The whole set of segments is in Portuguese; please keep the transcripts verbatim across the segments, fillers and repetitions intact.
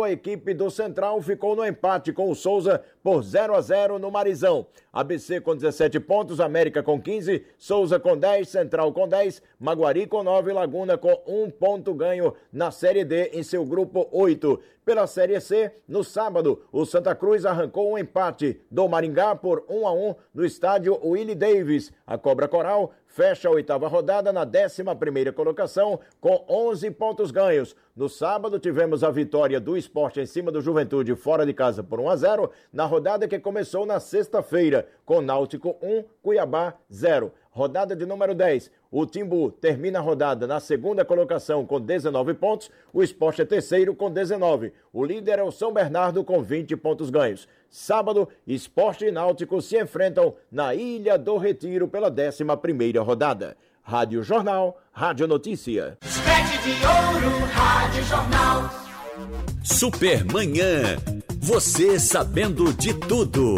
a equipe do Central ficou no empate com o Souza por zero a zero no Marizão. A B C com dezessete pontos, América com quinze, Souza com dez, Central com dez, Maguari com nove, Laguna com um ponto ganho na Série D em seu grupo oito. Pela Série C, no sábado, o Santa Cruz arrancou um empate do Maringá por um a um no estádio Willie Davis. A Cobra Coral fecha a oitava rodada na décima primeira colocação com onze pontos ganhos. No sábado tivemos a vitória do Sport em cima do Juventude fora de casa por um a zero, na rodada que começou na sexta-feira com Náutico um, Cuiabá zero. Rodada de número dez, o Timbu termina a rodada na segunda colocação com dezenove pontos, o Sport é terceiro com dezenove. O líder é o São Bernardo com vinte pontos ganhos. Sábado, Sport e Náutico se enfrentam na Ilha do Retiro pela décima primeira rodada. Rádio Jornal, Rádio Notícia. Sete de ouro, Rádio Jornal. Supermanhã, você sabendo de tudo.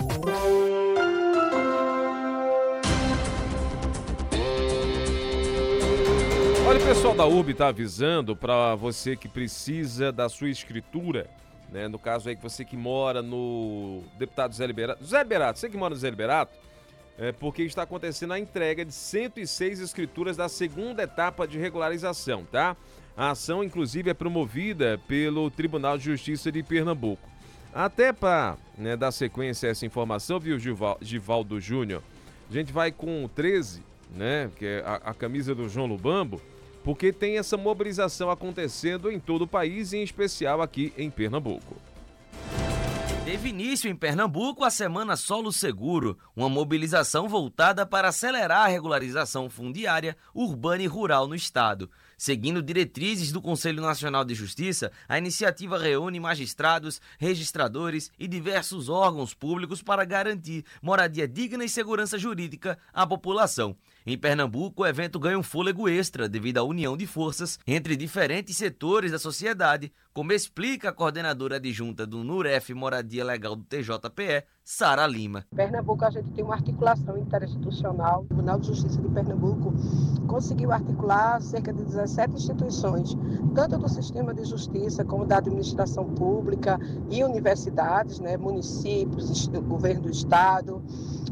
Olha, o pessoal da U B está avisando para você que precisa da sua escritura, né? No caso aí que você que mora no deputado Zé Liberato, Zé Liberato, você que mora no Zé Liberato, é porque está acontecendo a entrega de cento e seis escrituras da segunda etapa de regularização, tá? A ação, inclusive, é promovida pelo Tribunal de Justiça de Pernambuco. Até para, né, dar sequência a essa informação, viu, Gival, Givaldo Júnior? A gente vai com treze, né, que é a, a camisa do João Lubambo, porque tem essa mobilização acontecendo em todo o país, em especial aqui em Pernambuco. Teve início em Pernambuco a Semana Solo Seguro, uma mobilização voltada para acelerar a regularização fundiária, urbana e rural no estado. Seguindo diretrizes do Conselho Nacional de Justiça, a iniciativa reúne magistrados, registradores e diversos órgãos públicos para garantir moradia digna e segurança jurídica à população. Em Pernambuco, o evento ganha um fôlego extra devido à união de forças entre diferentes setores da sociedade, como explica a coordenadora adjunta do NUREF Moradia Legal do T J P E, Sara Lima. Em Pernambuco, a gente tem uma articulação interinstitucional. O Tribunal de Justiça de Pernambuco conseguiu articular cerca de dezessete instituições, tanto do sistema de justiça como da administração pública e universidades, né, municípios, governo do estado,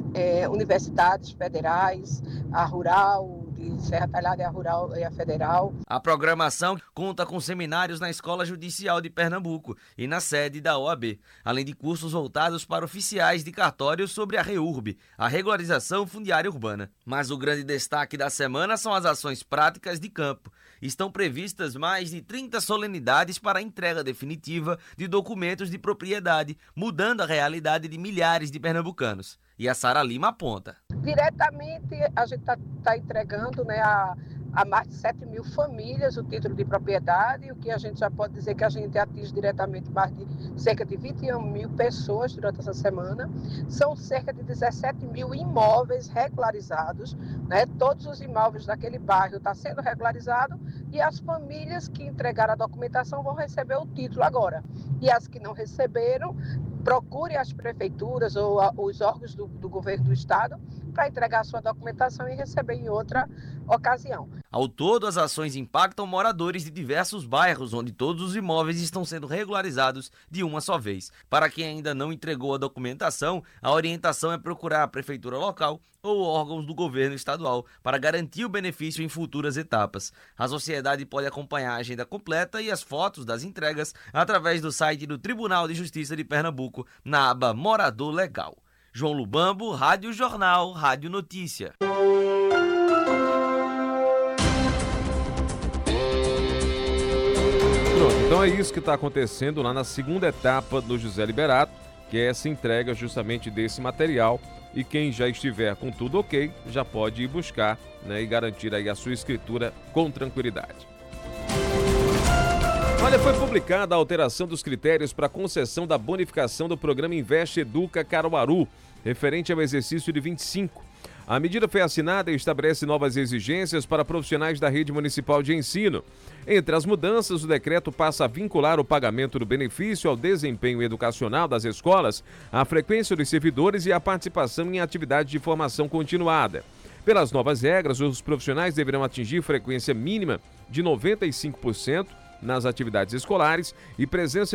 é, universidades federais, a rural, de Serra Talhada, a rural e a federal. A programação conta com seminários na Escola Judicial de Pernambuco e na sede da O A B, além de cursos voltados para oficiais de cartório sobre a REURB, a regularização fundiária urbana. Mas o grande destaque da semana são as ações práticas de campo. Estão previstas mais de trinta solenidades para a entrega definitiva de documentos de propriedade, mudando a realidade de milhares de pernambucanos. E a Sara Lima aponta. Diretamente, a gente está tá entregando, né, a, a mais de sete mil famílias o título de propriedade, o que a gente já pode dizer que a gente atinge diretamente mais de cerca de vinte e uma mil pessoas durante essa semana. São cerca de dezessete mil imóveis regularizados, né? Todos os imóveis daquele bairro estão sendo regularizados e as famílias que entregaram a documentação vão receber o título agora. E as que não receberam, procure as prefeituras ou a, os órgãos do, do governo do estado para entregar a sua documentação e receber em outra ocasião. Ao todo, as ações impactam moradores de diversos bairros, onde todos os imóveis estão sendo regularizados de uma só vez. Para quem ainda não entregou a documentação, a orientação é procurar a prefeitura local ou órgãos do governo estadual para garantir o benefício em futuras etapas. A sociedade pode acompanhar a agenda completa e as fotos das entregas através do site do Tribunal de Justiça de Pernambuco, na aba Morador Legal. João Lubambo, Rádio Jornal, Rádio Notícia. Pronto, então é isso que está acontecendo lá na segunda etapa do José Liberato, que é essa entrega justamente desse material. E quem já estiver com tudo ok, já pode ir buscar, né, e garantir aí a sua escritura com tranquilidade. Olha, foi publicada a alteração dos critérios para concessão da bonificação do programa Investe Educa Caruaru, referente ao exercício de vinte e cinco. A medida foi assinada e estabelece novas exigências para profissionais da rede municipal de ensino. Entre as mudanças, o decreto passa a vincular o pagamento do benefício ao desempenho educacional das escolas, a frequência dos servidores e a participação em atividades de formação continuada. Pelas novas regras, os profissionais deverão atingir frequência mínima de noventa e cinco por cento nas atividades escolares e presença